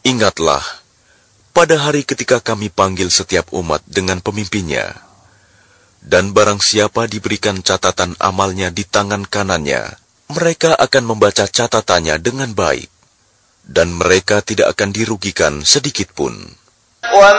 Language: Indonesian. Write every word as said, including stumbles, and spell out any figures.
Ingatlah, pada hari ketika kami panggil setiap umat dengan pemimpinnya, dan barang siapa diberikan catatan amalnya di tangan kanannya, mereka akan membaca catatannya dengan baik, dan mereka tidak akan dirugikan sedikit pun.